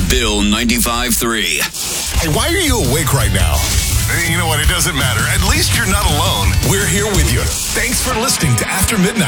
Bill 95.3. Hey, why are you awake right now? You know what? It doesn't matter. At least you're not alone. We're here with you. Thanks for listening to After Midnight.